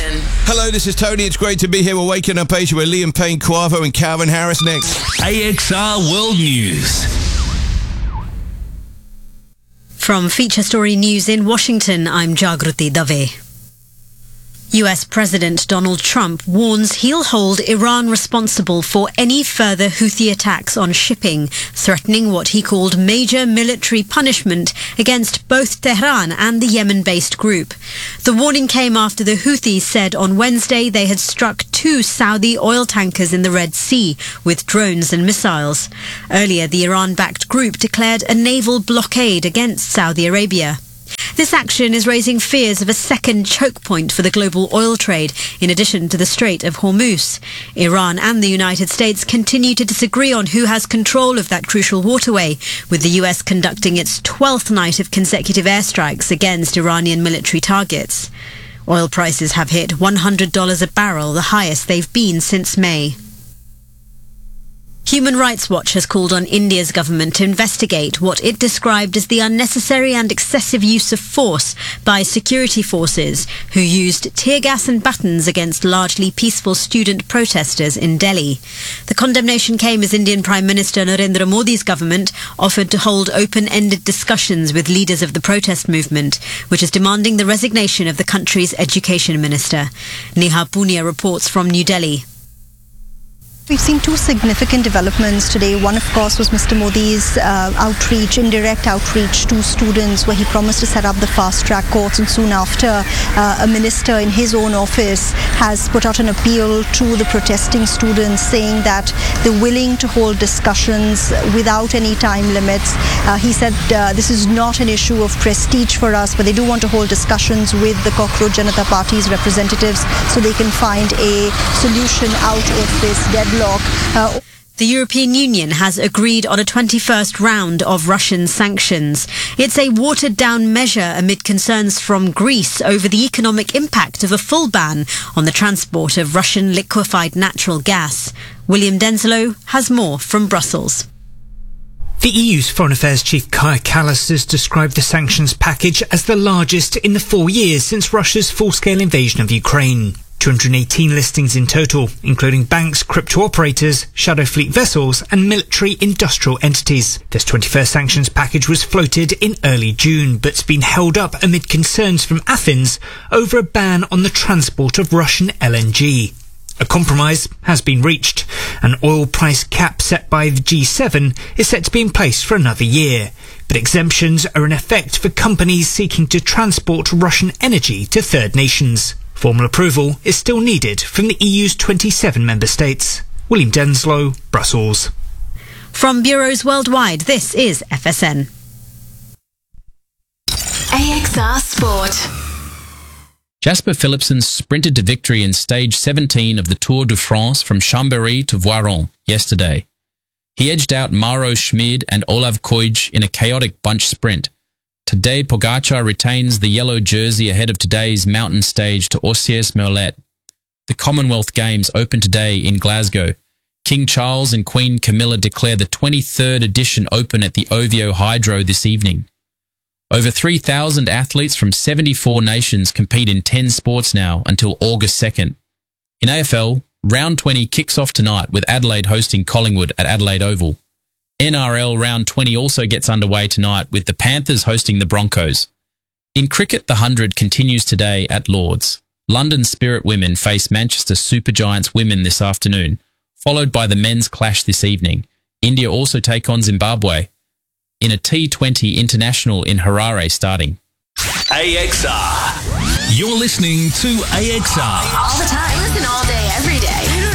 Washington. Hello, this is Tony. It's great to be here. We're waking up Asia with Liam Payne, Quavo and Calvin Harris next. AXR World News. From Feature Story News in Washington, I'm Jagruti Dave. US President Donald Trump warns he'll hold Iran responsible for any further Houthi attacks on shipping, threatening what he called major military punishment against both Tehran and the Yemen-based group. The warning came after the Houthis said on Wednesday they had struck 2 Saudi oil tankers in the Red Sea with drones and missiles. Earlier, the Iran-backed group declared a naval blockade against Saudi Arabia. This action is raising fears of a second choke point for the global oil trade, in addition to the Strait of Hormuz. Iran and the United States continue to disagree on who has control of that crucial waterway, with the US conducting its 12th night of consecutive airstrikes against Iranian military targets. Oil prices have hit $100 a barrel, the highest they've been since May. Human Rights Watch has called on India's government to investigate what it described as the unnecessary and excessive use of force by security forces who used tear gas and batons against largely peaceful student protesters in Delhi. The condemnation came as Indian Prime Minister Narendra Modi's government offered to hold open-ended discussions with leaders of the protest movement, which is demanding the resignation of the country's education minister. Neha Punia reports from New Delhi. We've seen 2 significant developments today. One, of course, was Mr. Modi's indirect outreach to students, where he promised to set up the fast-track courts, and soon after, a minister in his own office has put out an appeal to the protesting students, saying that they're willing to hold discussions without any time limits. He said this is not an issue of prestige for us, but they do want to hold discussions with the Cockroach Janata Party's representatives so they can find a solution out of this deadlock. The European Union has agreed on a 21st round of Russian sanctions. It's a watered-down measure amid concerns from Greece over the economic impact of a full ban on the transport of Russian liquefied natural gas. William Denslow has more from Brussels. The EU's Foreign Affairs Chief Kaja Kallas has described the sanctions package as the largest in the 4 years since Russia's full-scale invasion of Ukraine. 218 listings in total, including banks, crypto operators, shadow fleet vessels and military industrial entities. This 21st sanctions package was floated in early June, but's been held up amid concerns from Athens over a ban on the transport of Russian LNG. A compromise has been reached. An oil price cap set by the G7 is set to be in place for another year, but exemptions are in effect for companies seeking to transport Russian energy to third nations. Formal approval is still needed from the EU's 27 member states. William Denslow, Brussels. From bureaus worldwide, this is FSN. AXR Sport. Jasper Philipsen sprinted to victory in stage 17 of the Tour de France from Chambéry to Voiron yesterday. He edged out Mauro Schmid and Olav Koij in a chaotic bunch sprint. Today, Pogacar retains the yellow jersey ahead of today's mountain stage to Osiers Merlet. The Commonwealth Games open today in Glasgow. King Charles and Queen Camilla declare the 23rd edition open at the Ovio Hydro this evening. Over 3,000 athletes from 74 nations compete in 10 sports now until August 2nd. In AFL, Round 20 kicks off tonight with Adelaide hosting Collingwood at Adelaide Oval. NRL Round 20 also gets underway tonight with the Panthers hosting the Broncos. In cricket, the 100 continues today at Lords. London Spirit women face Manchester Supergiants women this afternoon, followed by the men's clash this evening. India also take on Zimbabwe in a T20 international in Harare starting. AXR. You're listening to AXR. All the time. Listen all day, every day.